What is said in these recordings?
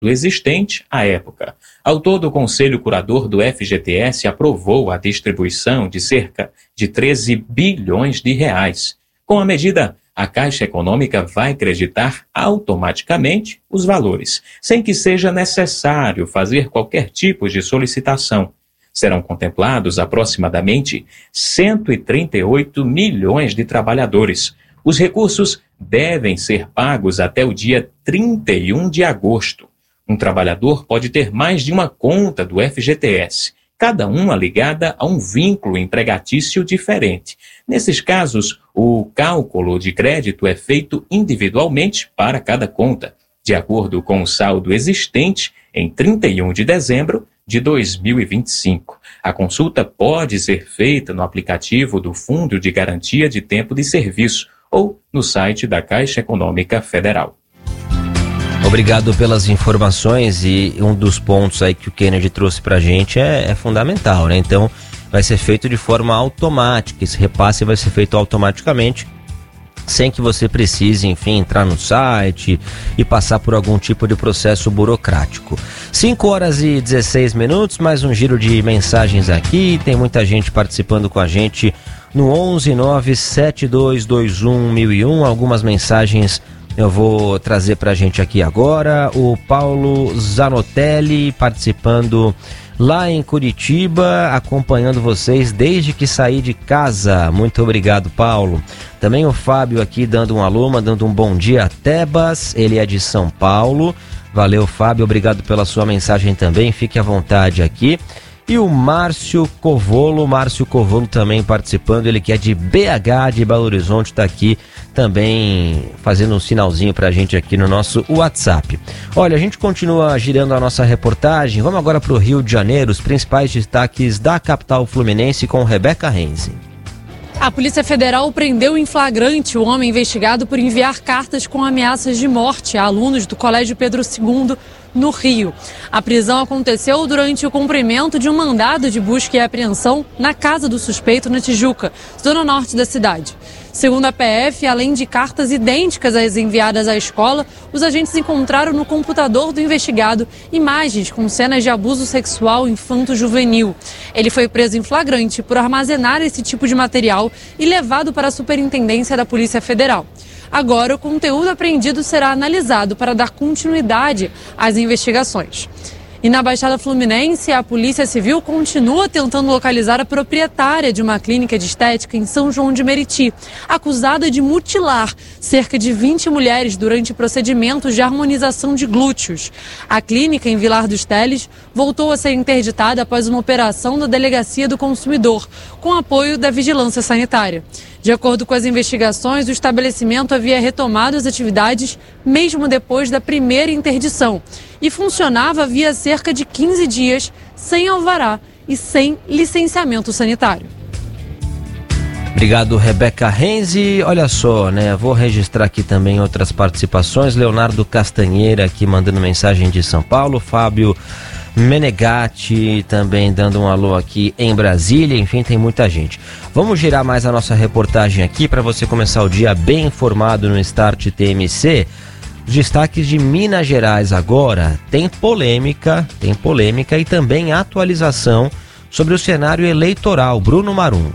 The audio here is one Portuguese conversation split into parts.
existente à época. Ao todo, o Conselho Curador do FGTS aprovou a distribuição de cerca de 13 bilhões de reais. Com a medida, a Caixa Econômica vai creditar automaticamente os valores, sem que seja necessário fazer qualquer tipo de solicitação. Serão contemplados aproximadamente 138 milhões de trabalhadores. Os recursos devem ser pagos até o dia 31 de agosto. Um trabalhador pode ter mais de uma conta do FGTS, cada uma ligada a um vínculo empregatício diferente. Nesses casos, o cálculo de crédito é feito individualmente para cada conta, de acordo com o saldo existente em 31 de dezembro de 2025. A consulta pode ser feita no aplicativo do Fundo de Garantia de Tempo de Serviço ou no site da Caixa Econômica Federal. Obrigado pelas informações, e um dos pontos aí que o Kennedy trouxe pra gente é fundamental, né? Então, vai ser feito de forma automática, esse repasse vai ser feito automaticamente, sem que você precise, enfim, entrar no site e passar por algum tipo de processo burocrático. 5h16, mais um giro de mensagens aqui, tem muita gente participando com a gente no 11972211001, algumas mensagens eu vou trazer pra gente aqui agora. O Paulo Zanotelli participando lá em Curitiba, acompanhando vocês desde que saí de casa. Muito obrigado, Paulo. Também o Fábio aqui dando um alô, mandando um bom dia a Tebas, ele é de São Paulo. Valeu, Fábio, obrigado pela sua mensagem também, fique à vontade aqui. E o Márcio Covolo também participando, ele que é de BH, de Belo Horizonte, está aqui também fazendo um sinalzinho pra gente aqui no nosso WhatsApp. Olha, a gente continua girando a nossa reportagem, vamos agora para o Rio de Janeiro, os principais destaques da capital fluminense com Rebeca Renzi. A Polícia Federal prendeu em flagrante o homem investigado por enviar cartas com ameaças de morte a alunos do Colégio Pedro II, no Rio. A prisão aconteceu durante o cumprimento de um mandado de busca e apreensão na casa do suspeito na Tijuca, zona norte da cidade. Segundo a PF, além de cartas idênticas às enviadas à escola, os agentes encontraram no computador do investigado imagens com cenas de abuso sexual infanto-juvenil. Ele foi preso em flagrante por armazenar esse tipo de material e levado para a Superintendência da Polícia Federal. Agora, o conteúdo apreendido será analisado para dar continuidade às investigações. E na Baixada Fluminense, a Polícia Civil continua tentando localizar a proprietária de uma clínica de estética em São João de Meriti, acusada de mutilar cerca de 20 mulheres durante procedimentos de harmonização de glúteos. A clínica em Vilar dos Teles voltou a ser interditada após uma operação da Delegacia do Consumidor, com apoio da Vigilância Sanitária. De acordo com as investigações, o estabelecimento havia retomado as atividades mesmo depois da primeira interdição e funcionava havia cerca de 15 dias sem alvará e sem licenciamento sanitário. Obrigado, Rebeca Renzi. Olha só, né? Vou registrar aqui também outras participações. Leonardo Castanheira aqui mandando mensagem de São Paulo. Fábio Menegatti também dando um alô aqui em Brasília. Enfim, tem muita gente. Vamos girar mais a nossa reportagem aqui para você começar o dia bem informado no Start TMC. Os destaques de Minas Gerais agora. Tem polêmica e também atualização sobre o cenário eleitoral. Bruno Marum.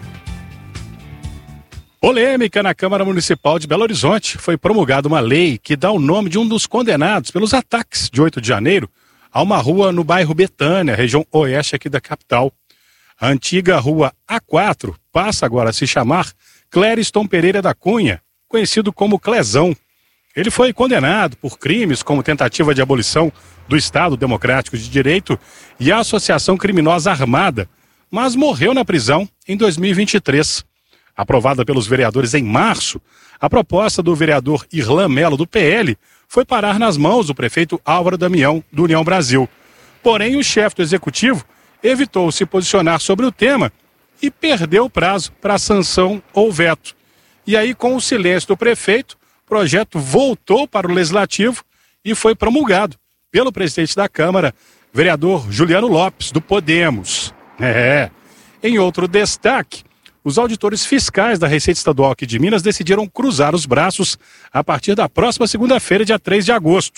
Polêmica na Câmara Municipal de Belo Horizonte. Foi promulgada uma lei que dá o nome de um dos condenados pelos ataques de 8 de janeiro a uma rua no bairro Betânia, região oeste aqui da capital. A antiga rua A4 passa agora a se chamar Clériston Pereira da Cunha, conhecido como Clezão. Ele foi condenado por crimes como tentativa de abolição do Estado Democrático de Direito e a associação criminosa armada, mas morreu na prisão em 2023. Aprovada pelos vereadores em março, a proposta do vereador Irlan Melo, do PL, foi parar nas mãos do prefeito Álvaro Damião, do União Brasil. Porém, o chefe do executivo evitou se posicionar sobre o tema e perdeu o prazo para sanção ou veto. E aí, com o silêncio do prefeito, o projeto voltou para o Legislativo e foi promulgado pelo presidente da Câmara, vereador Juliano Lopes, do Podemos. Em outro destaque, os auditores fiscais da Receita Estadual aqui de Minas decidiram cruzar os braços a partir da próxima segunda-feira, dia 3 de agosto.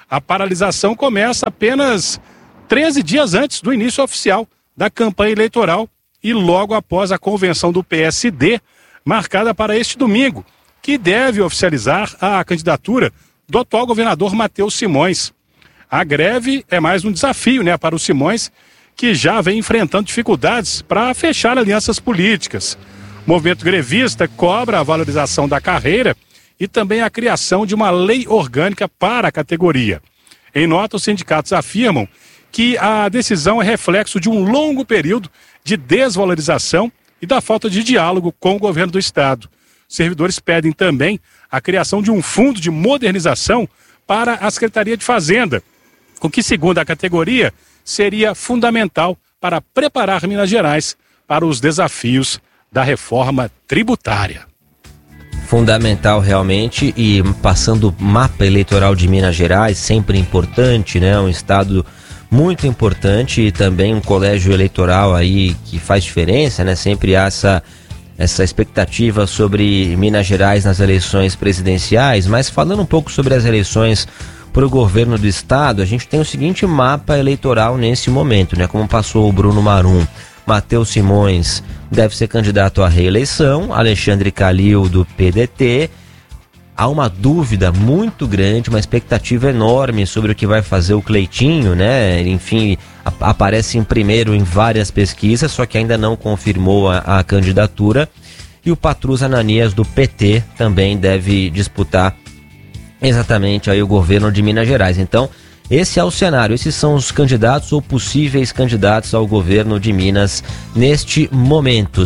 A paralisação começa apenas 13 dias antes do início oficial da campanha eleitoral e logo após a convenção do PSD, marcada para este domingo, que deve oficializar a candidatura do atual governador Matheus Simões. A greve é mais um desafio, para o Simões, que já vem enfrentando dificuldades para fechar alianças políticas. O movimento grevista cobra a valorização da carreira e também a criação de uma lei orgânica para a categoria. Em nota, os sindicatos afirmam que a decisão é reflexo de um longo período de desvalorização e da falta de diálogo com o governo do estado. Os servidores pedem também a criação de um fundo de modernização para a Secretaria de Fazenda, o que, segundo a categoria, seria fundamental para preparar Minas Gerais para os desafios da reforma tributária. Fundamental realmente, e passando o mapa eleitoral de Minas Gerais, sempre importante, um estado muito importante e também um colégio eleitoral aí que faz diferença, sempre há essa expectativa sobre Minas Gerais nas eleições presidenciais. Mas falando um pouco sobre as eleições para o governo do estado, a gente tem o seguinte mapa eleitoral nesse momento, como passou o Bruno Marum. Matheus Simões deve ser candidato à reeleição, Alexandre Calil do PDT. Há uma dúvida muito grande, uma expectativa enorme sobre o que vai fazer o Cleitinho, Enfim, aparece em primeiro em várias pesquisas, só que ainda não confirmou a candidatura. E o Patrus Ananias do PT também deve disputar exatamente aí o governo de Minas Gerais. Então, esse é o cenário, esses são os candidatos ou possíveis candidatos ao governo de Minas neste momento.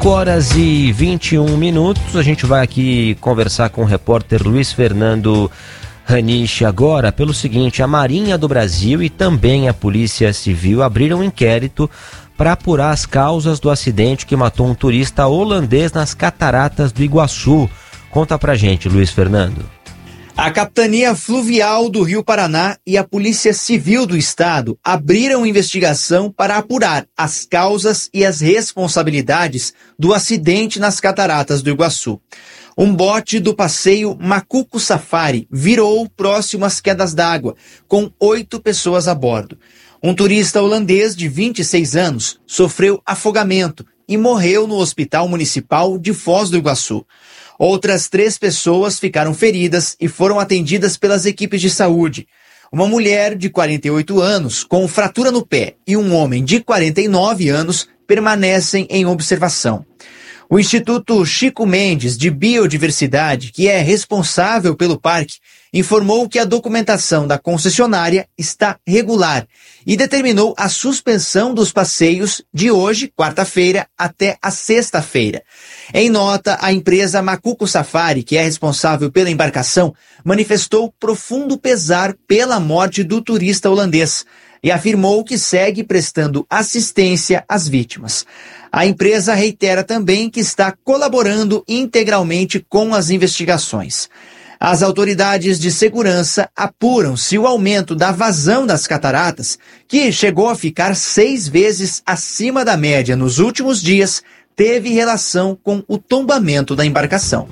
5h21, a gente vai aqui conversar com o repórter Luiz Fernando Raniche agora pelo seguinte: a Marinha do Brasil e também a Polícia Civil abriram um inquérito para apurar as causas do acidente que matou um turista holandês nas Cataratas do Iguaçu. Conta pra gente, Luiz Fernando. A Capitania Fluvial do Rio Paraná e a Polícia Civil do Estado abriram investigação para apurar as causas e as responsabilidades do acidente nas Cataratas do Iguaçu. Um bote do passeio Macuco Safari virou próximo às quedas d'água, com 8 pessoas a bordo. Um turista holandês de 26 anos sofreu afogamento e morreu no Hospital Municipal de Foz do Iguaçu. Outras 3 pessoas ficaram feridas e foram atendidas pelas equipes de saúde. Uma mulher de 48 anos com fratura no pé e um homem de 49 anos permanecem em observação. O Instituto Chico Mendes de Biodiversidade, que é responsável pelo parque, informou que a documentação da concessionária está regular e determinou a suspensão dos passeios de hoje, quarta-feira, até a sexta-feira. Em nota, a empresa Macuco Safari, que é responsável pela embarcação, manifestou profundo pesar pela morte do turista holandês e afirmou que segue prestando assistência às vítimas. A empresa reitera também que está colaborando integralmente com as investigações. As autoridades de segurança apuram se o aumento da vazão das cataratas, que chegou a ficar 6 vezes acima da média nos últimos dias, teve relação com o tombamento da embarcação.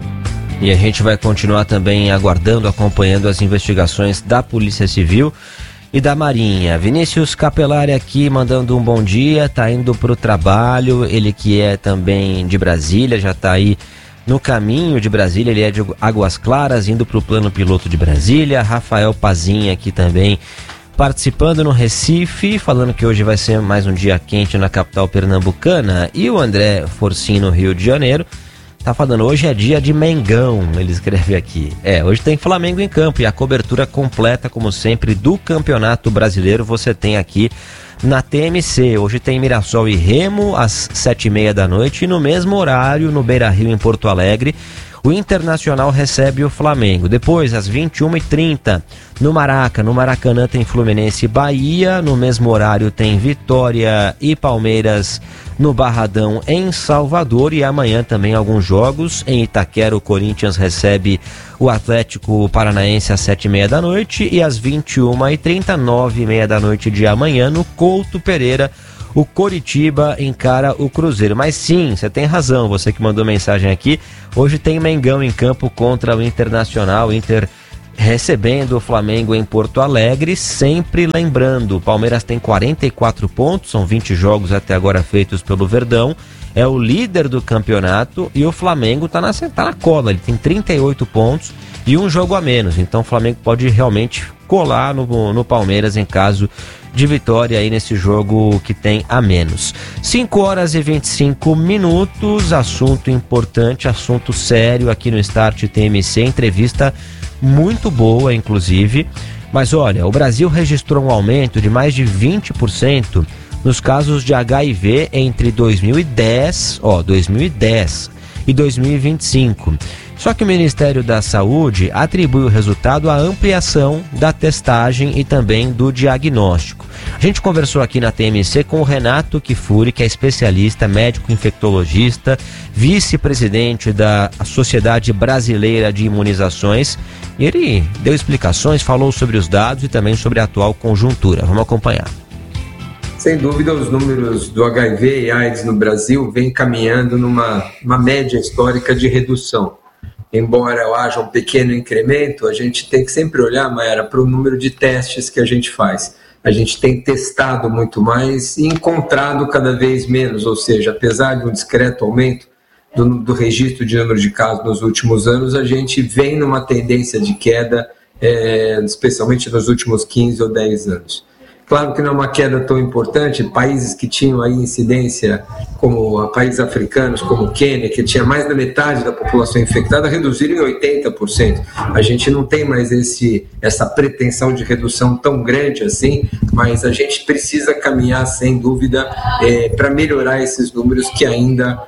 E a gente vai continuar também aguardando, acompanhando as investigações da Polícia Civil e da Marinha. Vinícius Capelari aqui mandando um bom dia, tá indo pro trabalho, ele que é também de Brasília, já tá aí no caminho de Brasília, ele é de Águas Claras, indo pro plano piloto de Brasília. Rafael Pazinha aqui também participando no Recife, falando que hoje vai ser mais um dia quente na capital pernambucana. E o André Forcin no Rio de Janeiro tá falando, hoje é dia de Mengão, ele escreve aqui. Hoje tem Flamengo em campo e a cobertura completa, como sempre, do Campeonato Brasileiro você tem aqui na TMC. Hoje tem Mirassol e Remo às 7h30 da noite e no mesmo horário, no Beira-Rio, em Porto Alegre, o Internacional recebe o Flamengo. Depois, às 21h30, no Maracanã tem Fluminense e Bahia. No mesmo horário tem Vitória e Palmeiras no Barradão, em Salvador. E amanhã também alguns jogos. Em Itaquera, o Corinthians recebe o Atlético Paranaense às 7h30 da noite. E às 21h30, 9h30 da noite de amanhã, no Couto Pereira, o Coritiba encara o Cruzeiro. Mas sim, você tem razão, você que mandou mensagem aqui. Hoje tem Mengão em campo contra o Internacional. O Inter recebendo o Flamengo em Porto Alegre, sempre lembrando, o Palmeiras tem 44 pontos, são 20 jogos até agora feitos pelo Verdão, é o líder do campeonato e o Flamengo tá na cola, ele tem 38 pontos e um jogo a menos, então o Flamengo pode realmente colar no Palmeiras em caso de vitória aí nesse jogo que tem a menos. 5h25, assunto importante, assunto sério aqui no Start TMC, entrevista muito boa inclusive, mas olha, o Brasil registrou um aumento de mais de 20% nos casos de HIV entre 2010 e 2025. Só que o Ministério da Saúde atribui o resultado à ampliação da testagem e também do diagnóstico. A gente conversou aqui na TMC com o Renato Kifuri, que é especialista, médico infectologista, vice-presidente da Sociedade Brasileira de Imunizações. E ele deu explicações, falou sobre os dados e também sobre a atual conjuntura. Vamos acompanhar. Sem dúvida, os números do HIV e AIDS no Brasil vêm caminhando numa média histórica de redução. Embora haja um pequeno incremento, a gente tem que sempre olhar, Mayara, para o número de testes que a gente faz. A gente tem testado muito mais e encontrado cada vez menos, ou seja, apesar de um discreto aumento do registro de número de casos nos últimos anos, a gente vem numa tendência de queda, especialmente nos últimos 15 ou 10 anos. Claro que não é uma queda tão importante, países que tinham aí incidência, como países africanos, como o Quênia, que tinha mais da metade da população infectada, reduziram em 80%. A gente não tem mais essa pretensão de redução tão grande assim, mas a gente precisa caminhar, sem dúvida, para melhorar esses números que ainda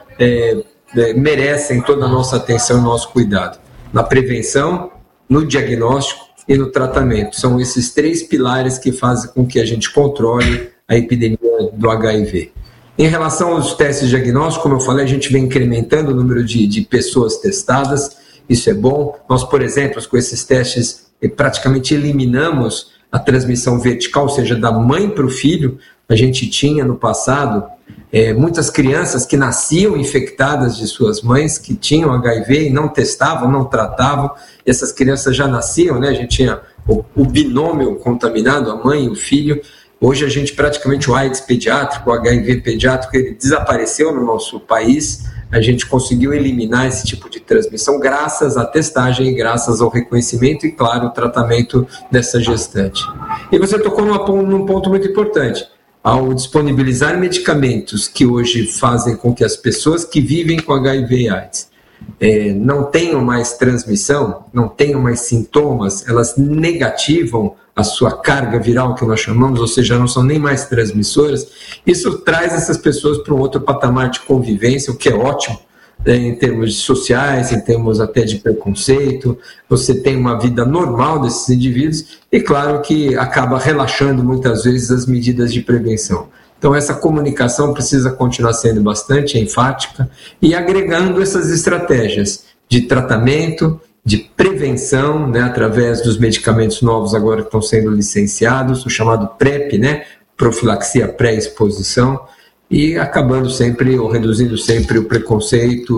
merecem toda a nossa atenção e nosso cuidado. Na prevenção, no diagnóstico e no tratamento. São esses 3 pilares que fazem com que a gente controle a epidemia do HIV. Em relação aos testes diagnósticos, como eu falei, a gente vem incrementando o número de pessoas testadas, isso é bom. Nós, por exemplo, com esses testes, praticamente eliminamos a transmissão vertical, ou seja, da mãe para o filho. A gente tinha no passado muitas crianças que nasciam infectadas de suas mães, que tinham HIV e não testavam, não tratavam. Essas crianças já nasciam, né? A gente tinha o binômio contaminado, a mãe e o filho. Hoje a gente praticamente, o AIDS pediátrico, o HIV pediátrico, ele desapareceu no nosso país. A gente conseguiu eliminar esse tipo de transmissão graças à testagem e graças ao reconhecimento e, claro, o tratamento dessa gestante. E você tocou num ponto muito importante. Ao disponibilizar medicamentos que hoje fazem com que as pessoas que vivem com HIV e AIDS não tenham mais transmissão, não tenham mais sintomas, elas negativam a sua carga viral, que nós chamamos, ou seja, não são nem mais transmissoras, isso traz essas pessoas para um outro patamar de convivência, o que é ótimo, em termos sociais, em termos até de preconceito. Você tem uma vida normal desses indivíduos e, claro, que acaba relaxando muitas vezes as medidas de prevenção. Então, essa comunicação precisa continuar sendo bastante enfática e agregando essas estratégias de tratamento, de prevenção, né, através dos medicamentos novos agora que estão sendo licenciados, o chamado PrEP, né, profilaxia pré-exposição, e acabando sempre, ou reduzindo sempre o preconceito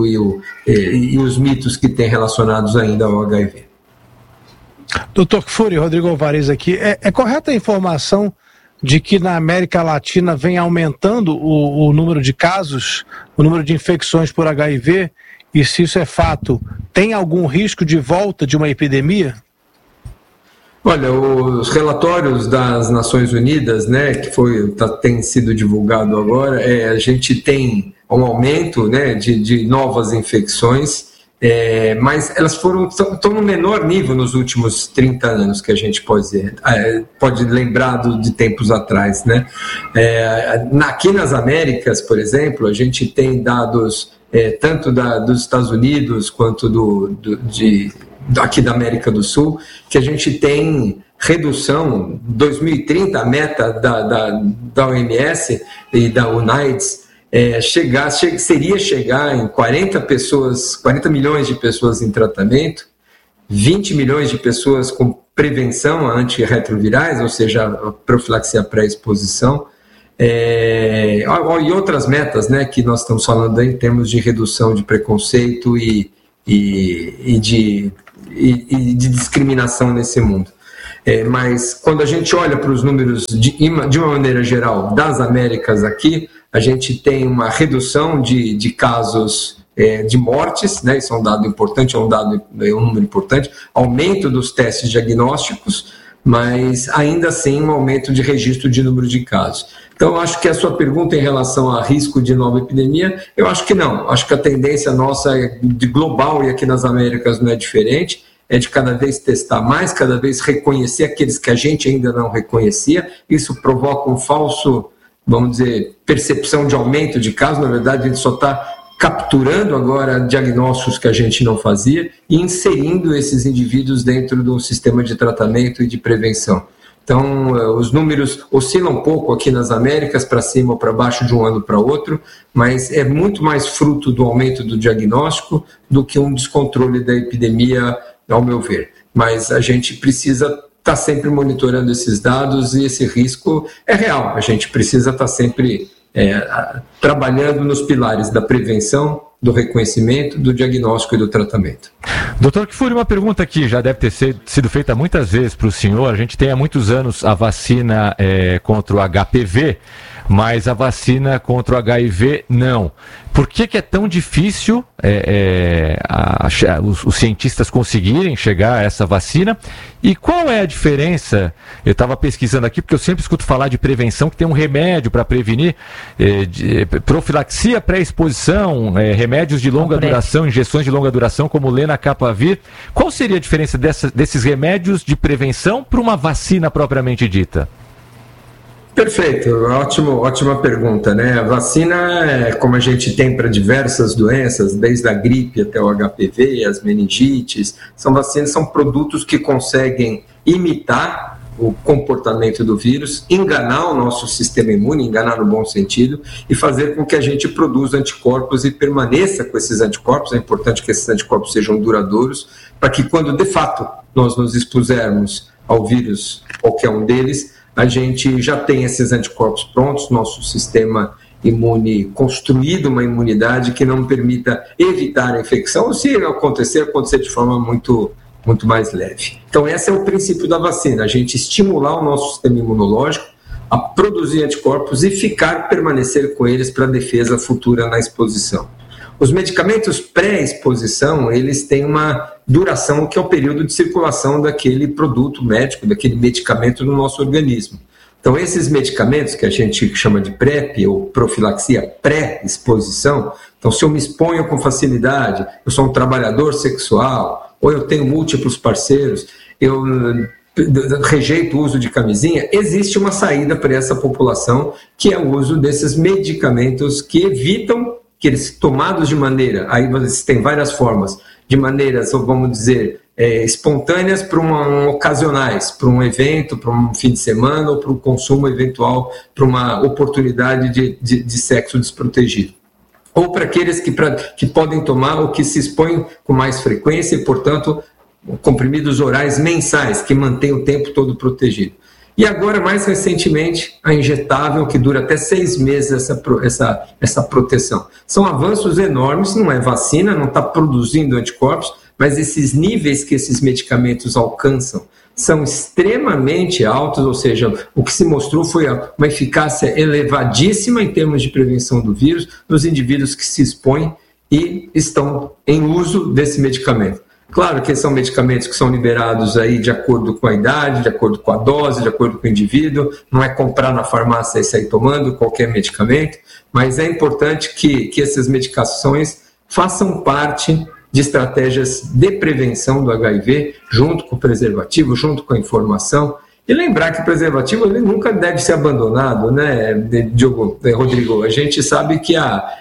e os mitos que tem relacionados ainda ao HIV. Dr. Kifuri, Rodrigo Alvarez aqui. É correta a informação de que na América Latina vem aumentando o número de casos, o número de infecções por HIV? E se isso é fato, tem algum risco de volta de uma epidemia? Olha, os relatórios das Nações Unidas, né, que tem sido divulgado agora, a gente tem um aumento, né, de novas infecções, mas elas estão no menor nível nos últimos 30 anos, que a gente pode lembrar de tempos atrás, né? Aqui nas Américas, por exemplo, a gente tem dados tanto dos Estados Unidos quanto aqui da América do Sul, que a gente tem redução, 2030, a meta da OMS e da UNAIDS, seria chegar em 40 milhões de pessoas em tratamento, 20 milhões de pessoas com prevenção a antirretrovirais, ou seja, a profilaxia pré-exposição, e outras metas, né, que nós estamos falando aí, em termos de redução de preconceito e de e de discriminação nesse mundo. Mas quando a gente olha para os números de uma maneira geral das Américas aqui, a gente tem uma redução de casos de mortes, né? Isso é um dado importante, é um número importante, aumento dos testes diagnósticos, mas ainda assim um aumento de registro de número de casos. Então, eu acho que a sua pergunta em relação a risco de nova epidemia, eu acho que não. Acho que a tendência nossa de global, e aqui nas Américas não é diferente, é de cada vez testar mais, cada vez reconhecer aqueles que a gente ainda não reconhecia. Isso provoca um falso, vamos dizer, percepção de aumento de casos. Na verdade, a gente só está capturando agora diagnósticos que a gente não fazia e inserindo esses indivíduos dentro de um sistema de tratamento e de prevenção. Então, os números oscilam um pouco aqui nas Américas, para cima ou para baixo de um ano para outro, mas é muito mais fruto do aumento do diagnóstico do que um descontrole da epidemia, ao meu ver. Mas a gente precisa estar sempre monitorando esses dados e esse risco é real. A gente precisa estar sempre trabalhando nos pilares da prevenção, do reconhecimento, do diagnóstico e do tratamento. Doutor Kfouri, uma pergunta que já deve ter sido feita muitas vezes para o senhor. A gente tem há muitos anos a vacina contra o HPV, mas a vacina contra o HIV não. Por que é tão difícil os cientistas conseguirem chegar a essa vacina? E qual é a diferença? Eu estava pesquisando aqui, porque eu sempre escuto falar de prevenção, que tem um remédio para prevenir profilaxia pré-exposição, remédios de longa duração, injeções de longa duração, como Lenacapavir. Qual seria a diferença desses remédios de prevenção para uma vacina propriamente dita? Perfeito, ótima pergunta, né? A vacina, como a gente tem para diversas doenças, desde a gripe até o HPV, as meningites, são produtos que conseguem imitar o comportamento do vírus, enganar o nosso sistema imune, enganar no bom sentido, e fazer com que a gente produza anticorpos e permaneça com esses anticorpos. É importante que esses anticorpos sejam duradouros, para que quando de fato nós nos expusermos ao vírus, qualquer um deles, a gente já tem esses anticorpos prontos, nosso sistema imune construído, uma imunidade que não permita evitar a infecção, ou se acontecer de forma muito mais leve. Então esse é o princípio da vacina, a gente estimular o nosso sistema imunológico a produzir anticorpos e permanecer com eles para a defesa futura na exposição. Os medicamentos pré-exposição, eles têm uma duração que é o período de circulação daquele produto médico, daquele medicamento no nosso organismo. Então, esses medicamentos que a gente chama de PrEP, ou profilaxia pré-exposição, então se eu me exponho com facilidade, eu sou um trabalhador sexual, ou eu tenho múltiplos parceiros, eu rejeito o uso de camisinha, existe uma saída para essa população, que é o uso desses medicamentos que evitam que eles tomados de maneira, aí você tem várias formas, de maneiras, vamos dizer, espontâneas ocasionais, para um evento, para um fim de semana ou para o consumo eventual, para uma oportunidade de sexo desprotegido. Ou para aqueles que podem tomar ou que se expõem com mais frequência e, portanto, comprimidos orais mensais, que mantêm o tempo todo protegido. E agora, mais recentemente, a injetável, que dura até 6 meses essa proteção. São avanços enormes, não é vacina, não está produzindo anticorpos, mas esses níveis que esses medicamentos alcançam são extremamente altos, ou seja, o que se mostrou foi uma eficácia elevadíssima em termos de prevenção do vírus nos indivíduos que se expõem e estão em uso desse medicamento. Claro que são medicamentos que são liberados aí de acordo com a idade, de acordo com a dose, de acordo com o indivíduo, não é comprar na farmácia e sair tomando qualquer medicamento, mas é importante que essas medicações façam parte de estratégias de prevenção do HIV, junto com o preservativo, junto com a informação, e lembrar que o preservativo ele nunca deve ser abandonado, né, Rodrigo? A gente sabe que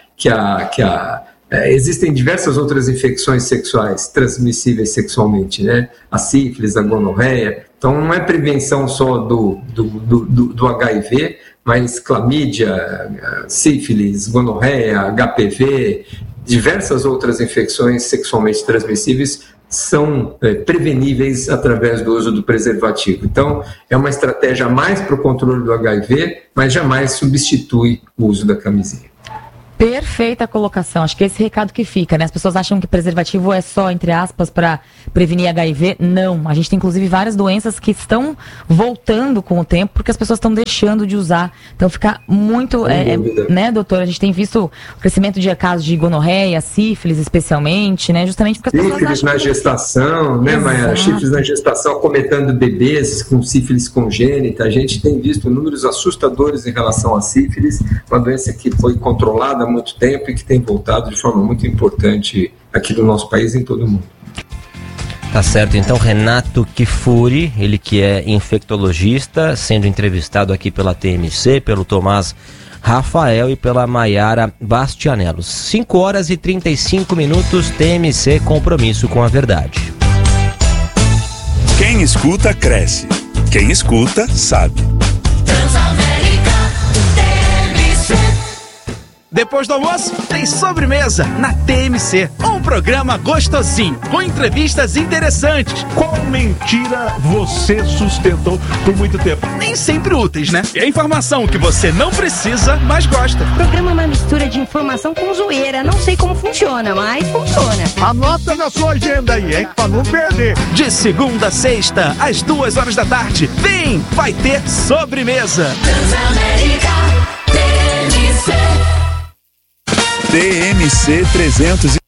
existem diversas outras infecções sexuais transmissíveis sexualmente, né? A sífilis, a gonorreia. Então, não é prevenção só do HIV, mas clamídia, sífilis, gonorreia, HPV, diversas outras infecções sexualmente transmissíveis são preveníveis através do uso do preservativo. Então, é uma estratégia mais para o controle do HIV, mas jamais substitui o uso da camisinha. Perfeita colocação, acho que esse recado que fica, né? As pessoas acham que preservativo é só, entre aspas, para prevenir HIV. Não, a gente tem inclusive várias doenças que estão voltando com o tempo porque as pessoas estão deixando de usar. Então fica muito, né, doutor? A gente tem visto o crescimento de casos de gonorreia, sífilis especialmente, né? Justamente porque as pessoas sífilis acham na gestação, né, Mayara? Sífilis na gestação acometendo bebês com sífilis congênita. A gente tem visto números assustadores em relação à sífilis, uma doença que foi controlada há muito tempo e que tem voltado de forma muito importante aqui no nosso país e em todo o mundo. Tá certo, então Renato Kfouri, ele que é infectologista, sendo entrevistado aqui pela TMC, pelo Tomás Rafael e pela Mayara Bastianello. 5h35, TMC, compromisso com a verdade. Quem escuta, cresce. Quem escuta, sabe. Depois do almoço, tem sobremesa na TMC. Um programa gostosinho, com entrevistas interessantes. Qual mentira você sustentou por muito tempo? Nem sempre úteis, né? É informação que você não precisa, mas gosta. O programa é uma mistura de informação com zoeira. Não sei como funciona, mas funciona. Anota na sua agenda aí, hein? Pra não perder. De segunda a sexta, às 2h da tarde. Vem, vai ter sobremesa. TMC 300